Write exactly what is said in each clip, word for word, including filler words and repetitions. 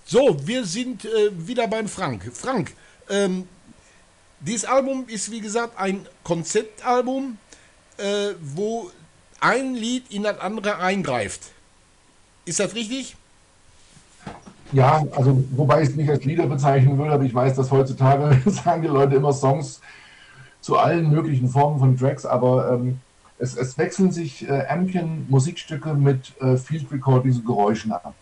So, wir sind äh, wieder beim Frank. Frank, ähm, dieses Album ist wie gesagt ein Konzeptalbum, äh, wo ein Lied in das andere eingreift. Ist das richtig? Ja, also wobei ich es nicht als Lieder bezeichnen würde, aber ich weiß, dass heutzutage sagen die Leute immer Songs zu allen möglichen Formen von Tracks, aber ähm, es, es wechseln sich äh, Ambient-Musikstücke mit äh, Field Recordings und Geräuschen ab.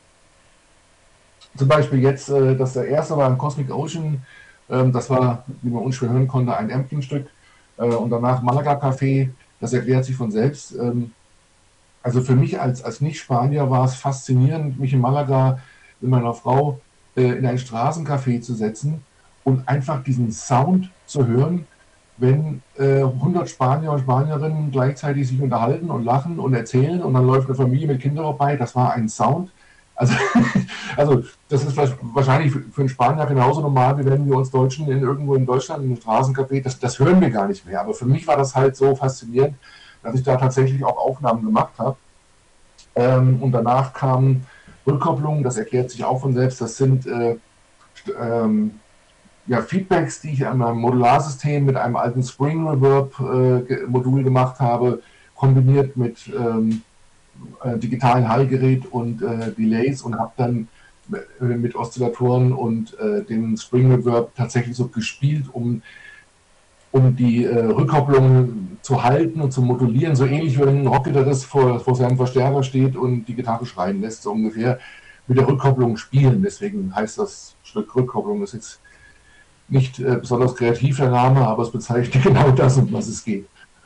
Zum Beispiel jetzt, äh, das der erste war ein Cosmic Ocean, ähm, das war, wie man unschwer hören konnte, ein Ambient-Stück äh, und danach Malaga Café, das erklärt sich von selbst. Ähm, also für mich als, als Nicht-Spanier war es faszinierend, mich in Malaga mit meiner Frau äh, in ein Straßencafé zu setzen und einfach diesen Sound zu hören, wenn äh, hundert Spanier und Spanierinnen gleichzeitig sich unterhalten und lachen und erzählen und dann läuft eine Familie mit Kindern vorbei. Das war ein Sound. Also, also das ist wahrscheinlich für einen Spanier genauso normal, wie wenn wir uns Deutschen in irgendwo in Deutschland in einem Straßencafé, das, das hören wir gar nicht mehr. Aber für mich war das halt so faszinierend, dass ich da tatsächlich auch Aufnahmen gemacht habe. Ähm, und danach kamen Rückkopplungen, das erklärt sich auch von selbst. Das sind äh, ähm, ja, Feedbacks, die ich an meinem Modularsystem mit einem alten Spring Reverb äh, Modul gemacht habe, kombiniert mit ähm, äh, digitalen Hallgerät und äh, Delays und habe dann äh, mit Oszillatoren und äh, dem Spring Reverb tatsächlich so gespielt, um, um die äh, Rückkopplung zu halten und zu modulieren, so ähnlich wie wenn ein Rockgitarrist vor, vor seinem Verstärker steht und die Gitarre schreien lässt, so ungefähr mit der Rückkopplung spielen. Deswegen heißt das Stück Rückkopplung. Das ist jetzt nicht äh, besonders kreativ der Name, aber es bezeichnet genau das, um was es geht.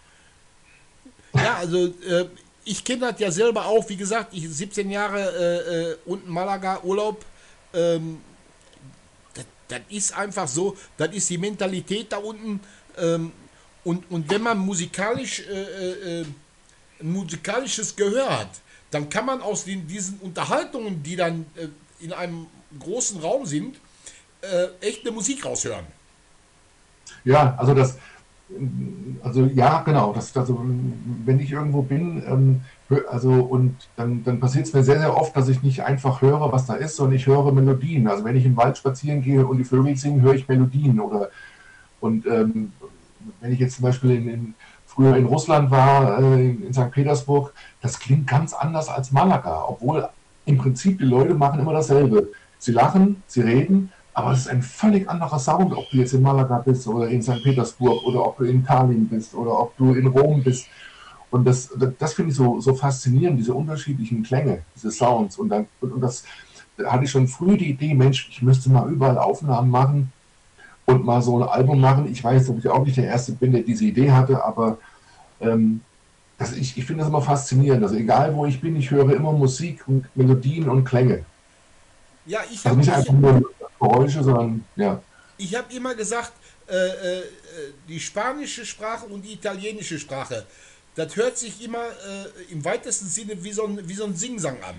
Ja, also äh, ich kenne das ja selber auch. Wie gesagt, ich siebzehn Jahre äh, äh, unten Malaga Urlaub. Ähm, das, das ist einfach so, das ist die Mentalität da unten. Ähm, und, und wenn man musikalisch äh, äh, ein musikalisches Gehör hat, dann kann man aus den, diesen Unterhaltungen, die dann äh, in einem großen Raum sind, äh, echt eine Musik raushören. Ja, also das, also ja, genau, das, also wenn ich irgendwo bin, ähm, hö- also und dann, dann passiert es mir sehr, sehr oft, dass ich nicht einfach höre, was da ist, sondern ich höre Melodien. Also wenn ich im Wald spazieren gehe und die Vögel singen, höre ich Melodien. Oder und ähm, wenn ich jetzt zum Beispiel in, in, früher in Russland war, äh, in, in Sankt Petersburg, das klingt ganz anders als Malaga, obwohl im Prinzip die Leute machen immer dasselbe. Sie lachen, sie reden, aber es ist ein völlig anderer Sound, ob du jetzt in Malaga bist oder in Sankt Petersburg oder ob du in Tallinn bist oder ob du in Rom bist. Und das, das, das finde ich so, so faszinierend, diese unterschiedlichen Klänge, diese Sounds. Und, dann, und, und das da hatte ich schon früh die Idee, Mensch, ich müsste mal überall Aufnahmen machen und mal so ein Album machen. Ich weiß, dass ich auch nicht der Erste bin, der diese Idee hatte, aber ähm, das, ich, ich finde das immer faszinierend. Also egal, wo ich bin, ich höre immer Musik und Melodien und Klänge. Ja, ich Also habe nicht ich, einfach nur Geräusche, sondern ja. ich hab immer gesagt, äh, äh, die spanische Sprache und die italienische Sprache, das hört sich immer äh, im weitesten Sinne wie so ein, wie so ein Singsang an.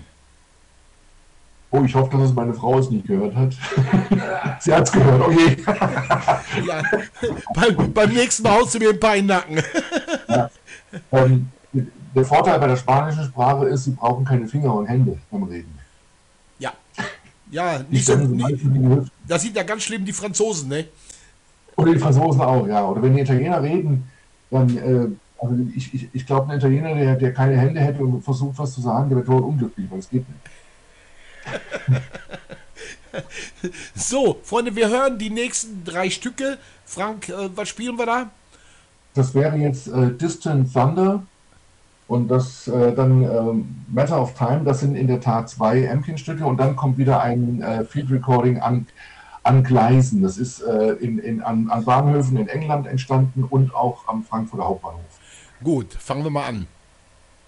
Oh, ich hoffe, dass es meine Frau es nicht gehört hat. Sie hat es gehört, oh je. Ja, beim, beim nächsten Mal haust du mir ein paar in den Nacken. Ja. Ähm, der Vorteil bei der spanischen Sprache ist, sie brauchen keine Finger und Hände beim Reden. Ja, ja, Die nicht so. stemmen so Nicht, meistens in die Hüfte. das sind ja ganz schlimm die Franzosen, ne? Oder die Franzosen auch, ja. Oder wenn die Italiener reden, dann, äh, also ich, ich, ich glaube, ein Italiener, der, der keine Hände hätte und versucht, was zu sagen, der wird tot unglücklich, weil es geht nicht. So, Freunde, wir hören die nächsten drei Stücke. Frank, äh, was spielen wir da? Das wäre jetzt äh, Distant Thunder und das äh, dann ähm, Matter of Time, das sind in der Tat zwei Amkin-Stücke und dann kommt wieder ein äh, Field Recording an, an Gleisen. Das ist äh, in, in, an, an Bahnhöfen in England entstanden und auch am Frankfurter Hauptbahnhof. Gut, fangen wir mal an.